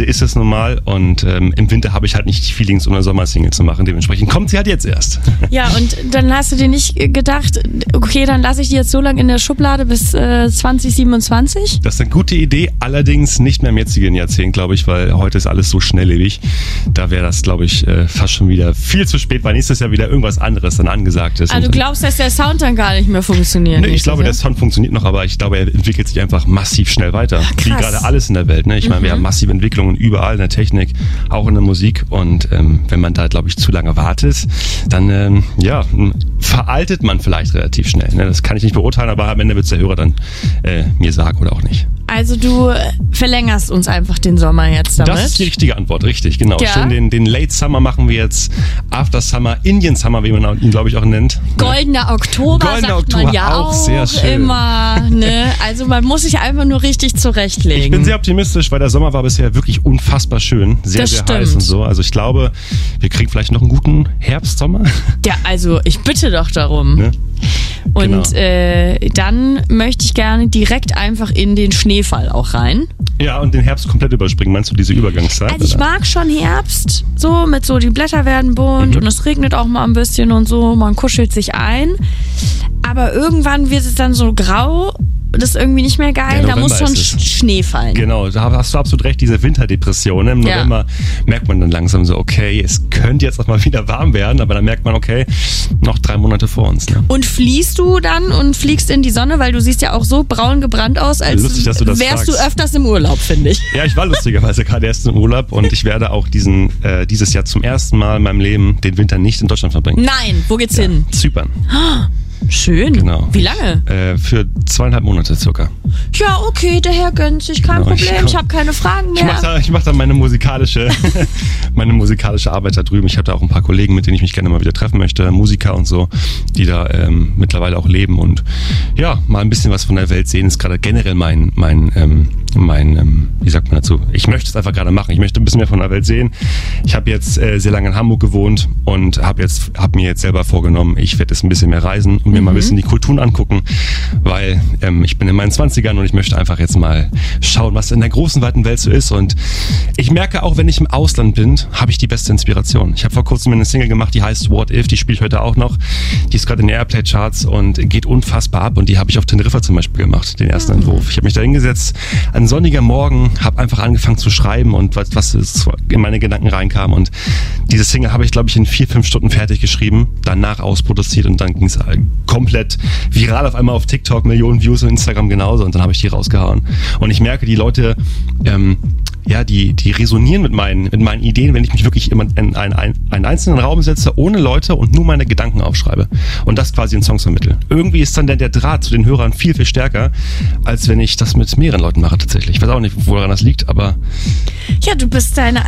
ist es nun mal und im Winter habe ich halt nicht die Feelings, um eine Sommersingle zu machen. Dementsprechend kommt sie halt jetzt erst. Ja, und dann hast du dir nicht gedacht, okay, dann lasse ich die jetzt so lange in der Schublade bis 2027? Das ist eine gute Idee, allerdings nicht mehr im jetzigen Jahrzehnt, glaube ich, weil heute ist alles so schnelllebig. Da wäre das, glaube ich, fast schon wieder viel zu spät, weil nächstes Jahr wieder irgendwas anderes dann angesagt ist. Also du glaubst, dass der Sound dann gar nicht mehr funktioniert? Nee, ich glaube, der Sound funktioniert noch, aber ich glaube, er entwickelt sich einfach massiv schnell weiter. Ach, wie gerade alles in der Welt. Ne? Ich meine, wir haben massive Entwicklungen überall in der Technik, auch in der Musik und wenn man da, glaube ich, zu lange wartet, dann veraltet man vielleicht relativ schnell. Ne? Das kann ich nicht beurteilen, aber am Ende wird es der Hörer dann mir sagen oder auch nicht. Also du verlängerst uns einfach den Sommer jetzt damit? Das ist die richtige Antwort, richtig, genau. Ja. Schön den Late Summer machen wir jetzt, After Summer, Indian Summer, wie man ihn, glaube ich, auch nennt. Goldener Oktober, Goldener sagt Oktober, man ja auch sehr schön. immer. Ne? Also man muss sich einfach nur richtig zurechtlegen. Ich bin sehr optimistisch, weil der Sommer war bisher wirklich unfassbar schön, sehr, Das sehr stimmt. heiß und so. Also ich glaube, wir kriegen vielleicht noch einen guten Herbstsommer. Ja, also ich bitte doch darum. Ne? Und dann möchte ich gerne direkt einfach in den Schneefall auch rein. Ja, und den Herbst komplett überspringen. Meinst du diese Übergangszeit? Also ich mag schon Herbst, so mit so die Blätter werden bunt und es regnet auch mal ein bisschen und so, man kuschelt sich ein. Aber irgendwann wird es dann so grau, das ist irgendwie nicht mehr geil, Ja, da muss November schon ist es. Schnee fallen. Genau, da hast du absolut recht, diese Winterdepression. Im Ja. November merkt man dann langsam so, okay, es könnte jetzt auch mal wieder warm werden, aber dann merkt man, okay, noch 3 Monate vor uns. Ne? Und fließt du dann und fliegst in die Sonne, weil du siehst ja auch so braun gebrannt aus, als Lustig, dass du das wärst fragst. du öfters im Urlaub, finde ich. Ja, ich war lustigerweise gerade erst im Urlaub und ich werde auch dieses Jahr zum ersten Mal in meinem Leben den Winter nicht in Deutschland verbringen. Nein, wo geht's hin? Zypern. Schön. Genau. Wie lange? Für 2,5 Monate circa. Ja, okay, der Herr gönnt sich, kein Genau, Problem, ich habe keine Fragen Ich mehr. mach da meine musikalische Arbeit da drüben. Ich habe da auch ein paar Kollegen, mit denen ich mich gerne mal wieder treffen möchte, Musiker und so, die da mittlerweile auch leben und ja, mal ein bisschen was von der Welt sehen, ist gerade generell mein wie sagt man dazu? Ich möchte es einfach gerade machen. Ich möchte ein bisschen mehr von der Welt sehen. Ich habe jetzt sehr lange in Hamburg gewohnt und habe mir jetzt selber vorgenommen, ich werde jetzt ein bisschen mehr reisen und mir mal ein bisschen die Kulturen angucken, weil ich bin in meinen 20ern und ich möchte einfach jetzt mal schauen, was in der großen, weiten Welt so ist. Und ich merke auch, wenn ich im Ausland bin, habe ich die beste Inspiration. Ich habe vor kurzem eine Single gemacht, die heißt What If, die spiele ich heute auch noch. Die ist gerade in den Airplay-Charts und geht unfassbar ab und die habe ich auf Teneriffa zum Beispiel gemacht, den ersten Entwurf. Ich habe mich da hingesetzt, ein sonniger Morgen, habe einfach angefangen zu schreiben und was in meine Gedanken reinkam und diese Single habe ich, glaube ich, in 4-5 Stunden fertig geschrieben, danach ausproduziert und dann ging es komplett viral auf einmal auf TikTok, Millionen Views und Instagram genauso und dann habe ich die rausgehauen. Und ich merke, die Leute, die resonieren mit meinen Ideen, wenn ich mich wirklich immer in einen einzelnen Raum setze, ohne Leute und nur meine Gedanken aufschreibe und das quasi in Songs vermittle. Irgendwie ist dann der Draht zu den Hörern viel, viel stärker, als wenn ich das mit mehreren Leuten mache tatsächlich. Ich weiß auch nicht, woran das liegt, aber... Ja, du bist eine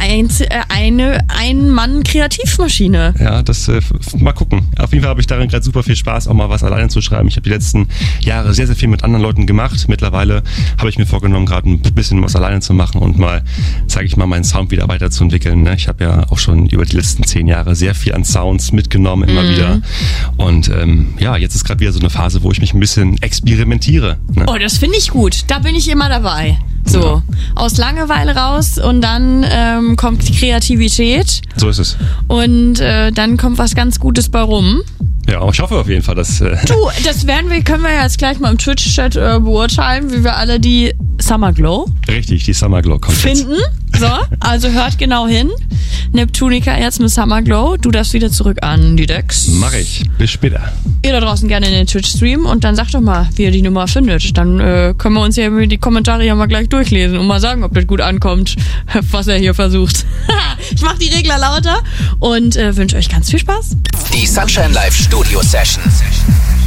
Ein-Mann-Kreativmaschine. Ja, das mal gucken. Auf jeden Fall habe ich darin gerade super viel Spaß, auch mal was alleine zu schreiben. Ich habe die letzten Jahre sehr, sehr viel mit anderen Leuten gemacht. Mittlerweile habe ich mir vorgenommen, gerade ein bisschen was alleine zu machen und mal, sage ich mal, meinen Sound wieder weiterzuentwickeln. Ne? Ich habe ja auch schon über die letzten 10 Jahre sehr viel an Sounds mitgenommen, immer wieder. Und jetzt ist gerade wieder so eine Phase, wo ich mich ein bisschen experimentiere. Ne? Oh, das finde ich gut. Da bin ich immer dabei. So, Ja. aus Langeweile raus und dann kommt die Kreativität So ist es. und dann kommt was ganz Gutes bei rum. Ja, aber ich hoffe auf jeden Fall, dass... Du, das können wir ja jetzt gleich mal im Twitch-Chat beurteilen, wie wir alle die Summer Glow Richtig, die Summer Glow kommt jetzt. finden. So, also hört genau hin. Neptunica jetzt mit Summer Glow. Du darfst wieder zurück an die Decks. Mach ich. Bis später. Ihr da draußen gerne in den Twitch-Stream und dann sagt doch mal, wie ihr die Nummer findet. Dann können wir uns ja die Kommentare ja mal gleich durchlesen und mal sagen, ob das gut ankommt, was er hier versucht. Ich mach die Regler lauter und wünsche euch ganz viel Spaß. Die Sunshine Live Studio Session.